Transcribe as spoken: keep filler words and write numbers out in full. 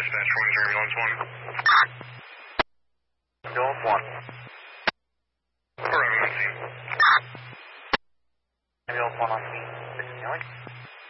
Dispatch one, ambulance one. Ambulance one. Arriving on scene. Ambulance one on scene. six Neely.